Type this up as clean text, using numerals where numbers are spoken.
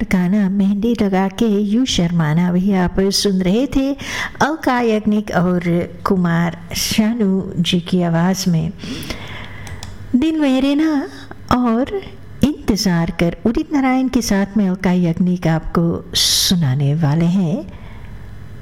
सुंदर गाना मेहंदी लगा के यू शर्माना भी आप सुन रहे थे अलका याग्निक और कुमार शानू जी की आवाज़ में। दिल मेरे ना और इंतज़ार कर उदित नारायण के साथ में अलका याग्निक आपको सुनाने वाले हैं।